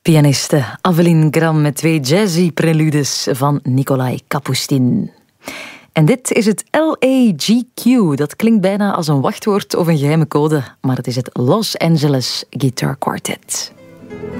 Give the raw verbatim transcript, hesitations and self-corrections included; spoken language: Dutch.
Pianiste Aveline Gram met twee jazzy preludes van Nikolai Kapustin. En dit is het L A G Q. Dat klinkt bijna als een wachtwoord of een geheime code, maar het is het Los Angeles Guitar Quartet.